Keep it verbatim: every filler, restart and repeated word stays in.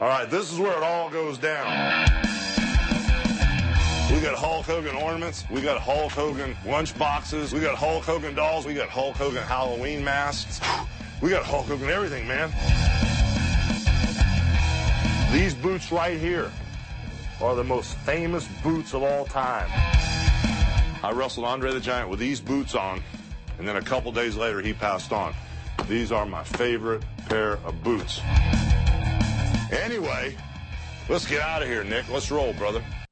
All right, this is where it all goes down. We got Hulk Hogan ornaments. We got Hulk Hogan lunch boxes. We got Hulk Hogan dolls. We got Hulk Hogan Halloween masks. We got Hulk Hogan everything, man. These boots right here are the most famous boots of all time. I wrestled Andre the Giant with these boots on, and then a couple days later, he passed on. These are my favorite pair of boots. Anyway, let's get out of here, Nick. Let's roll, brother.